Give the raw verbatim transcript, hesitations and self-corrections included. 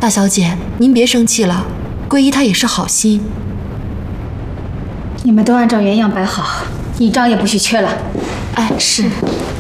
大小姐，您别生气了，桂姨她也是好心。 你们都按照原样摆好，一张也不许缺了。 哎，是。